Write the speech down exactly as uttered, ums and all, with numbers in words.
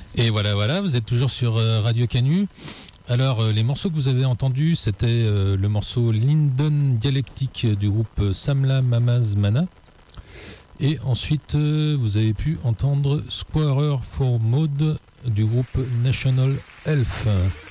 Et voilà, voilà, vous êtes toujours sur euh, Radio Canu. Alors, euh, les morceaux que vous avez entendus, c'était euh, le morceau Linden Dialectique du groupe Samla Mamaz Mana. Et ensuite, euh, vous avez pu entendre Squarer for Mode du groupe National Elf.